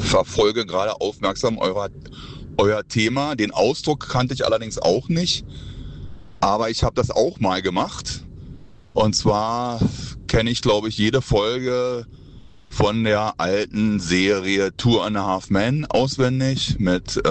verfolge gerade aufmerksam euer Thema. Den Ausdruck kannte ich allerdings auch nicht. Aber ich habe das auch mal gemacht. Und zwar kenne ich, glaube ich, jede Folge von der alten Serie Two and a Half Men auswendig mit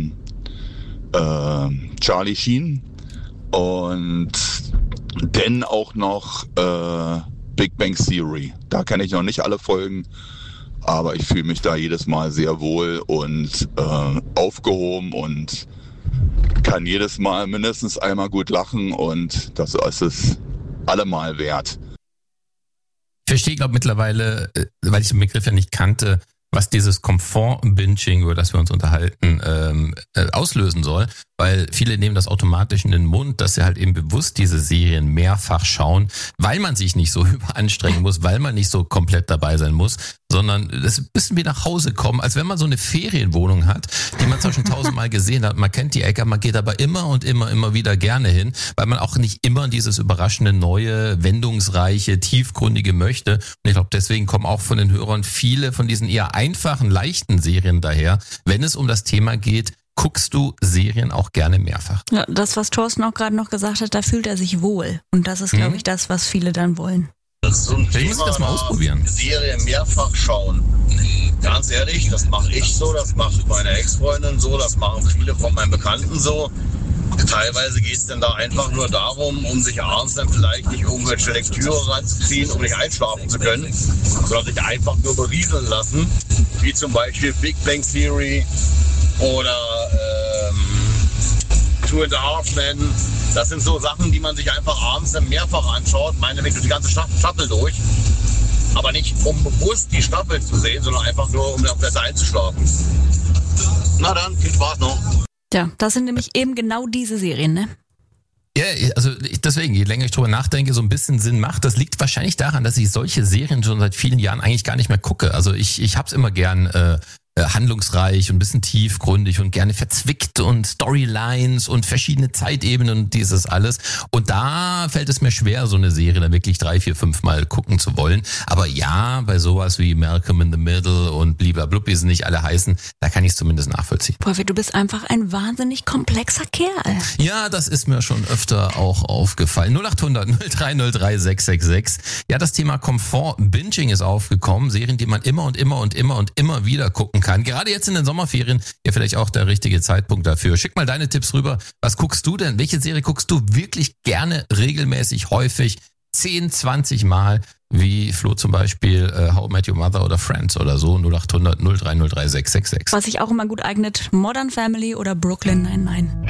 Charlie Sheen. Und dann auch noch Big Bang Theory. Da kenne ich noch nicht alle Folgen, aber ich fühle mich da jedes Mal sehr wohl und aufgehoben und kann jedes Mal mindestens einmal gut lachen und das ist es allemal wert. Ich verstehe, glaube mittlerweile, weil ich den Begriff ja nicht kannte, was dieses Komfort-Binging, über das wir uns unterhalten, auslösen soll. Weil viele nehmen das automatisch in den Mund, dass sie halt eben bewusst diese Serien mehrfach schauen, weil man sich nicht so überanstrengen muss, weil man nicht so komplett dabei sein muss, sondern es ist ein bisschen wie nach Hause kommen, als wenn man so eine Ferienwohnung hat, die man zwar schon 1000-mal gesehen hat. Man kennt die Ecke, man geht aber immer und immer wieder gerne hin, weil man auch nicht immer dieses überraschende, neue, wendungsreiche, tiefgründige möchte. Und ich glaube, deswegen kommen auch von den Hörern viele von diesen eher einfachen, leichten Serien daher. Wenn es um das Thema geht, guckst du Serien auch gerne mehrfach? Ja, das, was Thorsten auch gerade noch gesagt hat, da fühlt er sich wohl. Und das ist, glaube ich, das, was viele dann wollen. Das ist so ein Vielleicht muss ich das mal ausprobieren. Serie mehrfach schauen. Ganz ehrlich, das mache ich so, das macht meine Ex-Freundin so, das machen viele von meinen Bekannten so. Teilweise geht es dann da einfach nur darum, um sich abends dann vielleicht nicht irgendwelche Lektüre reinzuziehen, um nicht einschlafen zu können, sondern sich einfach nur berieseln lassen, wie zum Beispiel Big Bang Theory oder Two and a Half Men. Das sind so Sachen, die man sich einfach abends dann mehrfach anschaut, meinetwegen die ganze Staffel durch. Aber nicht um bewusst die Staffel zu sehen, sondern einfach nur, um besser einzuschlafen. Na dann, viel Spaß noch. Ja, das sind nämlich eben genau diese Serien, ne? Ja, also deswegen, je länger ich drüber nachdenke, so ein bisschen Sinn macht. Das liegt wahrscheinlich daran, dass ich solche Serien schon seit vielen Jahren eigentlich gar nicht mehr gucke. Also ich hab's immer gern handlungsreich und ein bisschen tiefgründig und gerne verzwickt und Storylines und verschiedene Zeitebenen und dieses alles. Und da fällt es mir schwer, so eine Serie dann wirklich 3, 4, 5 Mal gucken zu wollen. Aber ja, bei sowas wie Malcolm in the Middle und Bliblablub, wie sie nicht alle heißen, da kann ich es zumindest nachvollziehen. Wolfi, du bist einfach ein wahnsinnig komplexer Kerl. Ja, das ist mir schon öfter auch aufgefallen. 0800 0303 666. Ja, das Thema Komfort-Binging ist aufgekommen. Serien, die man immer wieder gucken kann. Gerade jetzt in den Sommerferien ja vielleicht auch der richtige Zeitpunkt dafür. Schick mal deine Tipps rüber. Was guckst du denn? Welche Serie guckst du wirklich gerne, regelmäßig, häufig? 10, 20 Mal, wie Flo zum Beispiel How I Met Your Mother oder Friends oder so. 0800 0303 666. Was sich auch immer gut eignet, Modern Family oder Brooklyn Nine-Nine.